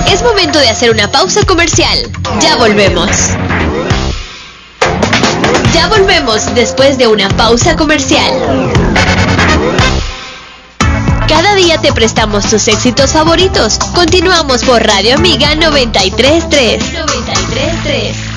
Es momento de hacer una pausa comercial. Ya volvemos. Ya volvemos después de una pausa comercial. Cada día te prestamos tus éxitos favoritos. Continuamos por Radio Amiga 93.3. 93.3.